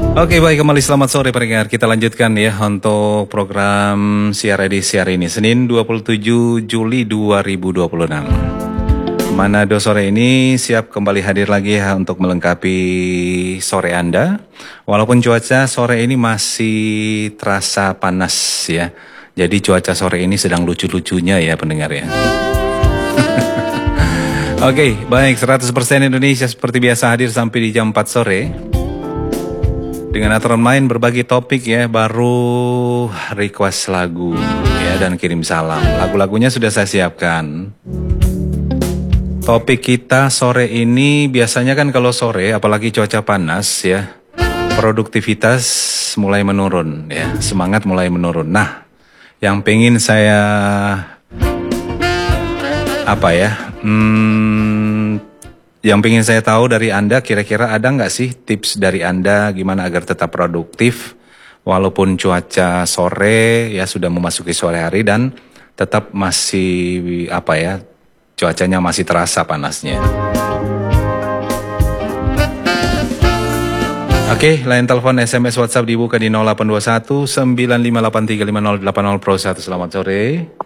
Oke, baik, kembali selamat sore pendengar. Kita lanjutkan ya untuk program siar edisi hari ini, Senin 27 Juli 2026. Manado sore ini siap kembali hadir lagi ya untuk melengkapi sore Anda. Walaupun cuaca sore ini masih terasa panas ya. Jadi cuaca sore ini sedang lucu-lucunya ya pendengar ya. Oke, baik, 100% Indonesia seperti biasa hadir sampai di jam 4 sore. Dengan aturan main berbagi topik ya, baru request lagu ya dan kirim salam. Lagu-lagunya sudah saya siapkan. Topik kita sore ini biasanya kan kalau sore apalagi cuaca panas ya, produktivitas mulai menurun ya, semangat mulai menurun. Nah, yang pengen saya yang pengen saya tahu dari Anda, kira-kira ada nggak sih tips dari Anda gimana agar tetap produktif walaupun cuaca sore ya sudah memasuki sore hari dan tetap masih cuacanya masih terasa panasnya. Oke, line telepon, SMS, WhatsApp dibuka di 0821 958350880 Pro 1. Selamat sore.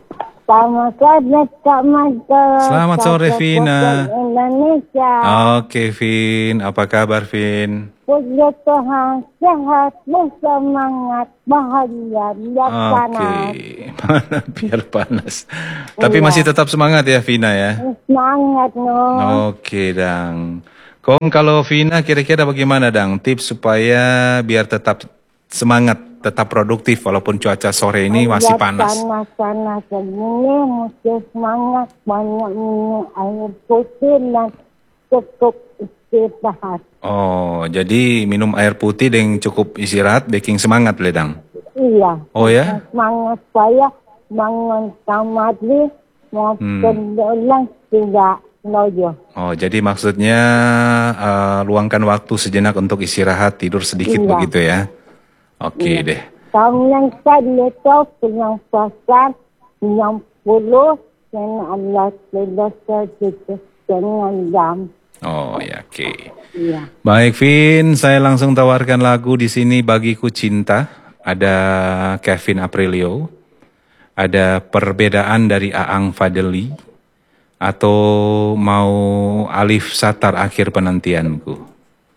Selamat sore Vina. Indonesia. Oke Vin, apa kabar Vin? Puji Tuhan, sehat, bersemangat, bahagia, biar panas. Biar panas. Tapi masih tetap semangat ya Vina ya? Semangat no. Oke Dang. Kong, kalau Vina kira-kira bagaimana Dang? Tips supaya biar tetap semangat, tetap produktif walaupun cuaca sore ini masih panas. Panas begini mesti semangat, banyak minum air putih dan cukup istirahat. Oh, jadi minum air putih dan cukup istirahat bikin semangat Ledang? Iya. Oh ya? Semangat saya bangun pagi mau kerja tidak loyo. Oh, jadi maksudnya luangkan waktu sejenak untuk istirahat, tidur sedikit begitu ya? Oke deh. Tahun yang tadi itu yang pasar 60 dan Allah sudah segitu dengan jam. Oh ya, oke. Iya. Baik Vin, saya langsung tawarkan lagu di sini Bagiku Cinta. Ada Kevin Aprilio, ada Perbedaan dari Aang Fadeli, atau mau Alif Satar Akhir Penantianku.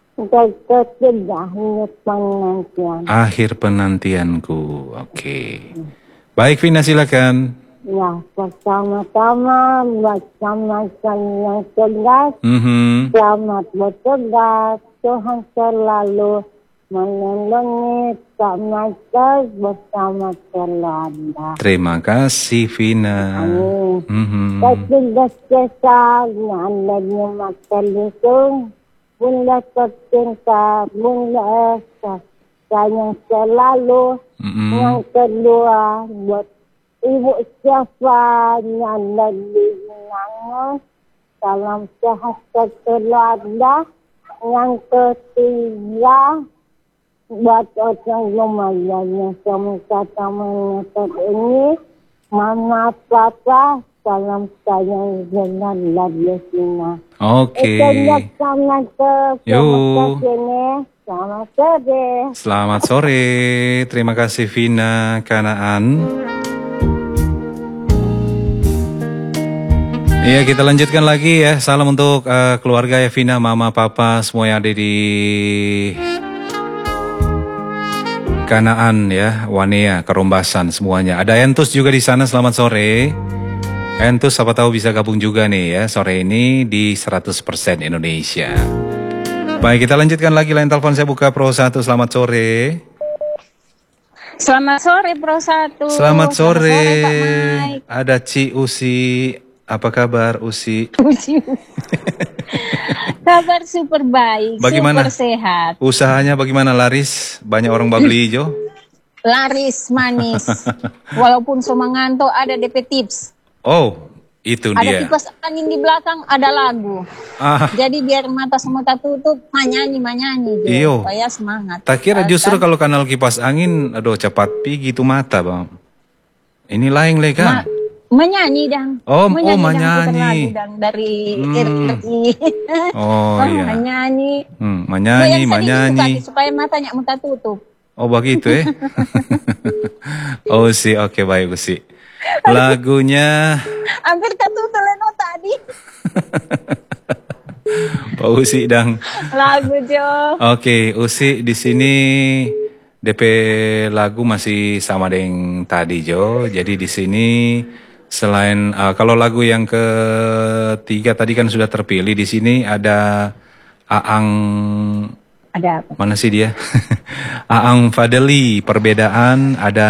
Akhir penantianku. Oke. Baik Vina, silakan. Ya, pertama-tama bersama yang tegas. Selamat bertugas. Tuhan selalu melindungi kami bersama Anda. Terima kasih Vina. Amin. Tugas kita Anda makan Bunda tercinta, Bunda Esa, sayang selalu. Yang kedua, buat Ibu siapa yang lagi menangis, salam sehat keluarga. Yang ketiga, buat orang lumayan yang kata menyebut ini, Mama, Papa, salam sayang dengan Ladesina. Oke. Selamat sore. Terima kasih Vina Kanaan. Iya, kita lanjutkan lagi ya. Salam untuk keluarga ya Vina, Mama, Papa, semua yang ada di Kanaan ya, Wanea, Kerombasan semuanya. Ada Entus juga di sana. Selamat sore. Entus, siapa tahu bisa gabung juga nih ya sore ini di 100% Indonesia. Baik, kita lanjutkan lagi line telepon, saya buka Pro 1. Selamat sore. Selamat sore Pro 1. Selamat sore. Pak Mike. Ada Ci Usi. Apa kabar Usi? Kabar super baik. Bagaimana? Super sehat. Usahanya bagaimana, laris? Banyak orang beli hijau? Laris manis. Walaupun semanganto ada DP tips. Oh, itu ada dia. Ada kipas angin di belakang, ada lagu. Jadi biar mata semua tutup, manyanyi. Iyo. Supaya semangat. Tak kira justru kalau kanal kipas angin, aduh cepat pergi itu mata bang. Ini lain leka. Menyanyi dang. Menyanyi. Dang dari RRI. Oh iya. Menyanyi. Menyanyi. Supaya matanya muta tutup. Oh begitu ya. Usi, oke baik Usi. Lagunya. Hampir ketutup Leno tadi. Pak Usi dang. Lagu Jo. Oke, Usi di sini DP lagu masih sama dengan tadi Jo. Jadi di sini selain kalau lagu yang ketiga tadi kan sudah terpilih, di sini ada Aang. Ada apa? Mana sih dia? Aang Fadeli, Perbedaan. Ada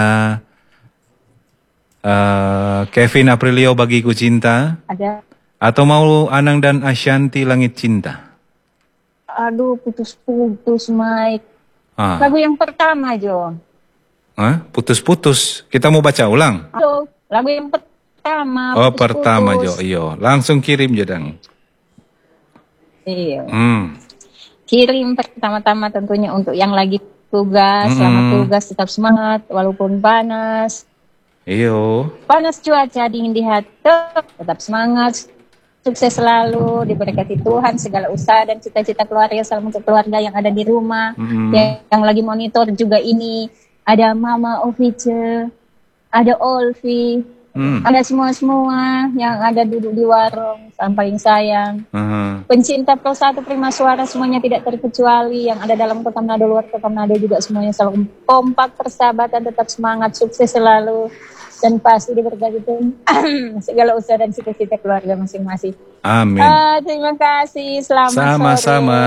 Kevin Aprilio, Bagiku Cinta. Ada. Atau mau Anang dan Ashanti, Langit Cinta. Aduh, putus-putus Mike. Lagu yang pertama Jo. Putus-putus. Kita mau baca ulang. Lagu yang pertama. Oh pertama Jo, iyo. Langsung kirim Jodang. Iya. Kirim pertama-tama tentunya untuk yang lagi tugas. Selamat tugas, tetap semangat walaupun panas. Iyo. Panas cuaca, dingin di hati, tetap semangat. Sukses selalu, diberkati Tuhan segala usaha dan cita-cita keluarga. Salam untuk keluarga yang ada di rumah, yang lagi monitor juga ini. Ada Mama Ovice, ada Olvi, ada semua yang ada duduk di warung, paling sayang. Pencinta Pro 1 Prima Suara semuanya tidak terkecuali, yang ada dalam kota Manado, luar kota Manado juga semuanya selalu kompak, persahabatan, tetap semangat, sukses selalu. Dan pasti diberkati segala usaha dan cita-cita keluarga masing-masing. Amin. Terima kasih. Selamat sore. Sama-sama.